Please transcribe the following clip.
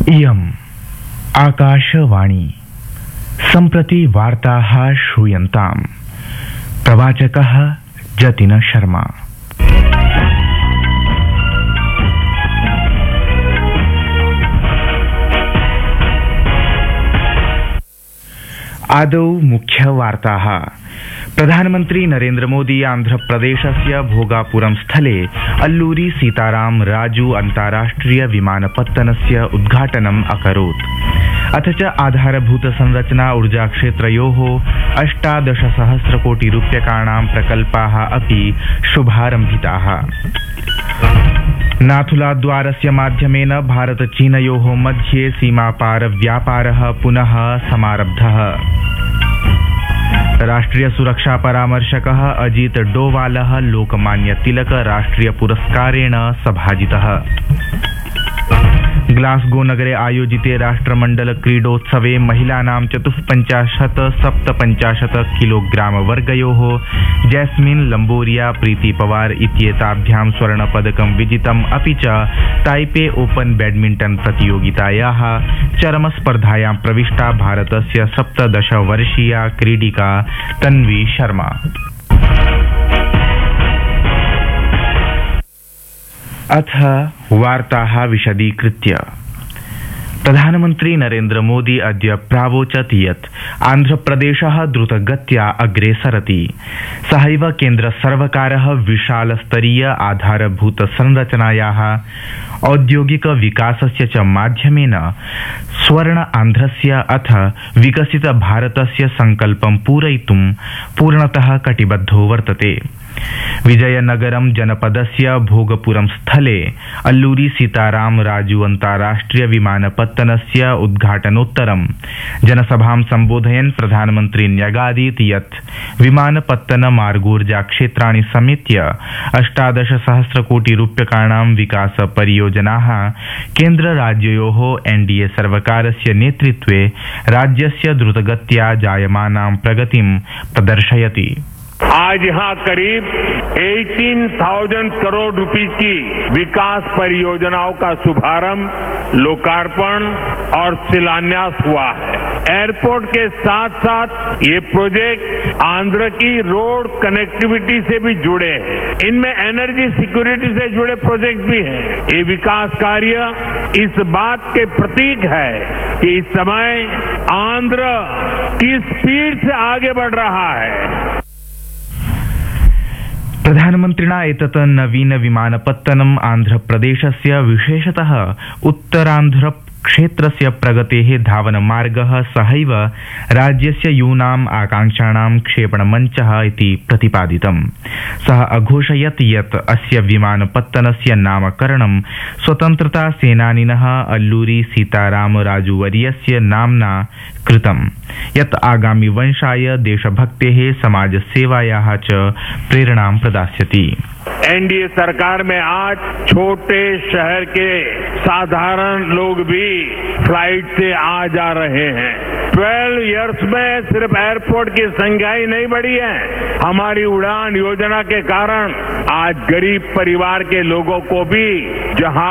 इयम् आकाशवाणी सम्प्रति वार्ताः श्रूयन्ताम्। प्रवाचकः जतिन शर्मा। आदौ मुख्यवार्ताः। प्रधानमन्त्री नरेन्द्र मोदी आन्ध्रप्रदेशस्य भोगापुरं स्थले अल्लूरी सीताराम राजू अन्ताराष्ट्रिय विमानपत्तनस्य उद्घाटनम् अकरोत्। अथ च आधारभूत संरचना ऊर्जा क्षेत्रयोः 18 कोटि रूप्यकाणां प्रकल्पाः अपि शुभारम्भिताः। नाथुला द्वारस्य माध्यमेन भारत चीनयोः मध्ये सीमापार व्यापारः पुनः समारब्धः। राष्ट्रिय सुरक्षा परामर्शकः अजीत डोवालः लोकमान्य तिलक राष्ट्रिय पुरस्कारेण सभाजितः। ग्लासगो नगरे आयोजिते राष्ट्रमण्डल क्रीडोत्सवे महिलानां 54-57 किलोग्राम वर्गयोः जैस्मिन लम्बोरिया प्रीति पवार इत्येताभ्यां स्वर्णपदकं विजितम्। अपि च ताइपे ओपन बैडमिंटन प्रतियोगितायाः चरमस्पर्धायां प्रविष्टा भारतस्य 17 वर्षीया क्रीडिका तन्वी शर्मा। अथ वार्ताः विशदीकृत्य। प्रधानमन्त्री नरेन्द्र मोदी अद्य प्रावोचत् यत् आन्ध्रप्रदेशः द्रुतगत्या अग्रेसरति। सहैव केन्द्रसर्वकारः विशालस्तरीय आधारभूत संरचनायाः औद्योगिक विकासस्य च माध्यमेन स्वर्ण आन्ध्रस्य अथ विकसित भारतस्य संकल्पं पूरयितुं पूर्णतः कटिबद्धो वर्तते। विजयनगरम जनपदस्य भोगपुरम स्थले अल्लूरी सीताराम राजू अन्ताराष्ट्रिय विमानपत्तनस्य उद्घाटनोत्तरं जनसभां सम्बोधयन् प्रधानमन्त्री न्यगादीत् यत् विमानपत्तन मार्गोर्जा क्षेत्राणि समेत्य 18 कोटि रूप्यकाणां विकास परियोजनाः केन्द्रराज्ययोः एनडीए सर्वकारस्य नेतृत्वे राज्यस्य द्रुतगत्या जायमानां प्रगतिं प्रदर्शयति। आज यहां करीब 18,000 करोड़ रुपए की विकास परियोजनाओं का शुभारंभ, लोकार्पण और शिलान्यास हुआ है। एयरपोर्ट के साथ साथ ये प्रोजेक्ट आंध्र की रोड कनेक्टिविटी से भी जुड़े हैं। इनमें एनर्जी सिक्योरिटी से जुड़े प्रोजेक्ट भी हैं। ये विकास कार्य इस बात के प्रतीक है कि इस समय आंध्र किस स्पीड से आगे बढ़ रहा है। प्रधानमन्त्रिणा एतत् नवीन विमानपत्तनम् आन्ध्रप्रदेशस्य विशेषतः उत्तरान्ध्र क्षेत्रस्य प्रगतेः धावनमार्गः सहैव राज्यस्य यूनाम् आकांक्षाणां क्षेपणमञ्चः इति प्रतिपादितम्। सः अघोषयत् यत् अस्य विमानपत्तनस्य नामकरणं स्वतन्त्रता सेनानिनः अल्लूरी सीताराम राजूवर्यस्य नाम्ना कृतम्, यत् आगामि वंशाय देशभक्तेः समाजसेवायाः च प्रेरणां प्रदास्यति। एनडीए सरकार में आज छोटे शहर के साधारण लोग भी फ्लाइट से आ जा रहे हैं। 12 इयर्स में सिर्फ एयरपोर्ट की संख्या ही नहीं बढ़ी है, हमारी उड़ान योजना के कारण आज गरीब परिवार के लोगों को भी जहां